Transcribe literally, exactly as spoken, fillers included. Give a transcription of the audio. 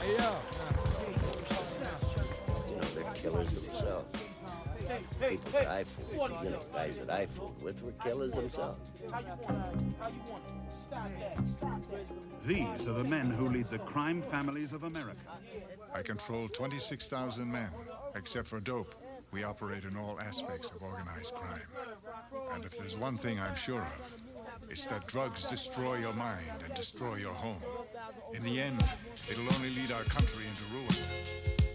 Hey, yo. You know, they're killers themselves. People that I fooled, you know, guys that I fooled with were killers themselves. These are the men who lead the crime families of America. I control twenty-six thousand men. Except for dope, we operate in all aspects of organized crime. And if there's one thing I'm sure of, it's that drugs destroy your mind and destroy your home. In the end, it'll only lead our country into ruin.